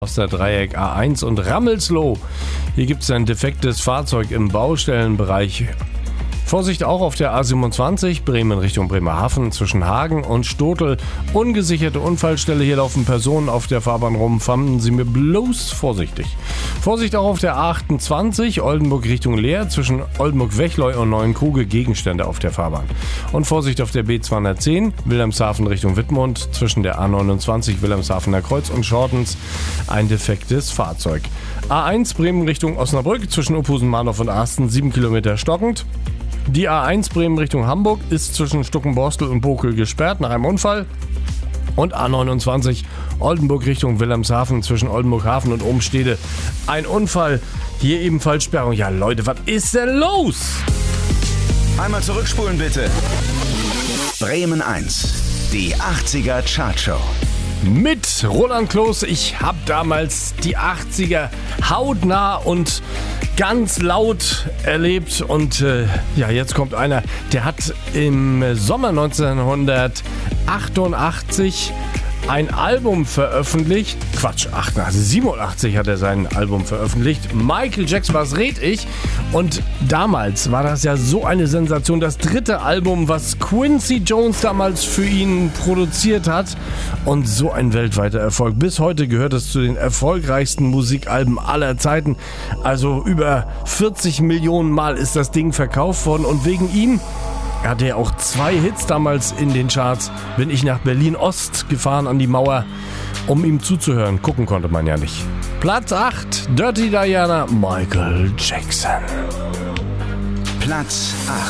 Aus der Dreieck A1 und Rammelsloh. Hier gibt es ein defektes Fahrzeug im Baustellenbereich. Vorsicht auch auf der A27, Bremen Richtung Bremerhaven zwischen Hagen und Stotel. Ungesicherte Unfallstelle, hier laufen Personen auf der Fahrbahn rum, fanden Sie mir bloß vorsichtig. Vorsicht auch auf der A28, Oldenburg Richtung Leer zwischen Oldenburg-Wechleu und Neuenkruge, Gegenstände auf der Fahrbahn. Und Vorsicht auf der B210, Wilhelmshaven Richtung Wittmund zwischen der A29, Wilhelmshavener Kreuz und Schortens, ein defektes Fahrzeug. A1 Bremen Richtung Osnabrück zwischen Uphusen-Marnow und Arsten, 7 Kilometer stockend. Die A1 Bremen Richtung Hamburg ist zwischen Stuckenborstel und Bokel gesperrt nach einem Unfall. Und A29 Oldenburg Richtung Wilhelmshaven zwischen Oldenburg-Hafen und Obenstede. Ein Unfall, hier ebenfalls Sperrung. Ja Leute, was ist denn los? Einmal zurückspulen bitte. Bremen 1, die 80er Chartshow. Mit Roland Kloß. Ich habe damals die 80er hautnah und ganz laut erlebt. Und jetzt kommt einer, der hat im Sommer 1988 ein Album veröffentlicht. 87 hat er sein Album veröffentlicht. Michael Jackson, was red ich? Und damals war das ja so eine Sensation. Das dritte Album, was Quincy Jones damals für ihn produziert hat. Und so ein weltweiter Erfolg. Bis heute gehört es zu den erfolgreichsten Musikalben aller Zeiten. Also über 40 Millionen Mal ist das Ding verkauft worden. Und wegen ihm, er hatte ja auch 2 Hits damals in den Charts, bin ich nach Berlin-Ost gefahren an die Mauer, um ihm zuzuhören. Gucken konnte man ja nicht. Platz 8, Dirty Diana, Michael Jackson. Platz 8.